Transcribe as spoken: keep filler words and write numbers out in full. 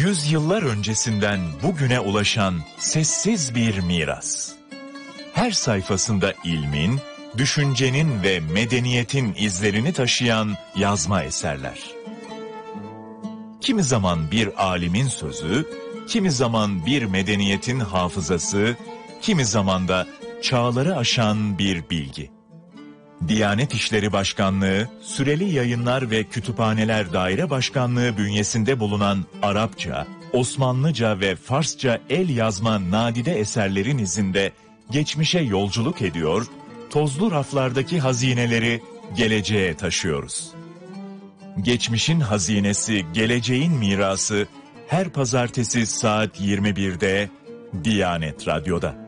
Yüzyıllar öncesinden bugüne ulaşan sessiz bir miras. Her sayfasında ilmin, düşüncenin ve medeniyetin izlerini taşıyan yazma eserler. Kimi zaman bir alimin sözü, kimi zaman bir medeniyetin hafızası, kimi zaman da çağları aşan bir bilgi. Diyanet İşleri Başkanlığı, Süreli Yayınlar ve Kütüphaneler Daire Başkanlığı bünyesinde bulunan Arapça, Osmanlıca ve Farsça el yazma nadide eserlerin izinde geçmişe yolculuk ediyor, tozlu raflardaki hazineleri geleceğe taşıyoruz. Geçmişin hazinesi, geleceğin mirası her pazartesi saat yirmi birde Diyanet Radyo'da.